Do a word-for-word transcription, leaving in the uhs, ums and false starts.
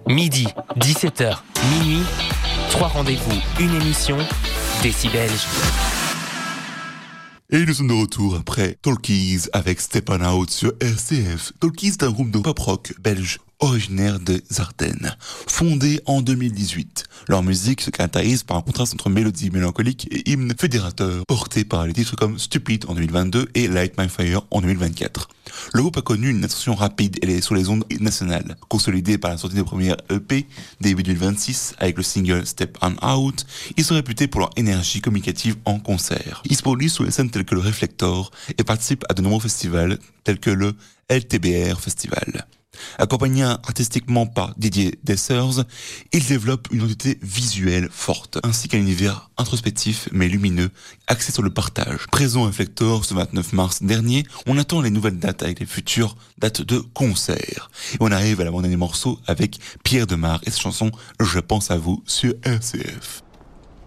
Midi, dix-sept heures, minuit, trois rendez-vous, une émission, Décibelge. Et nous sommes de retour après Talkies avec Step On Out sur R C F. Talkies est un groupe de pop-rock belge originaire des Ardennes, fondé en deux mille dix-huit. Leur musique se caractérise par un contraste entre mélodie mélancolique et hymne fédérateur, porté par les titres comme Stupid en deux mille vingt-deux et Light My Fire en deux mille vingt-quatre. Le groupe a connu une ascension rapide et est sur les ondes nationales. Consolidé par la sortie des premières E P début deux mille vingt-six avec le single Step On Out, ils sont réputés pour leur énergie communicative en concert. Ils se produisent sur les scènes telles que le Reflector et participent à de nombreux festivals tels que le L T B R Festival. Accompagnés artistiquement par Didier Dessers, ils développent une identité visuelle forte, ainsi qu'un univers introspectif mais lumineux, axé sur le partage. Présent au Reflector ce vingt-neuf mars dernier, on attend les nouvelles dates avec les futures dates de concert. Et on arrive à l'avant-dernier morceau avec Pierre Demar et sa chanson « Je pense à vous » sur R C F.